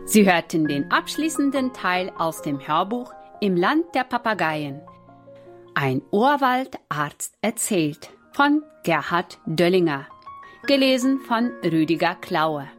Sie hörten den abschließenden Teil aus dem Hörbuch Im Land der Papageien. Ein Urwaldarzt erzählt von Gerhard Döllinger. Gelesen von Rüdiger Klaue.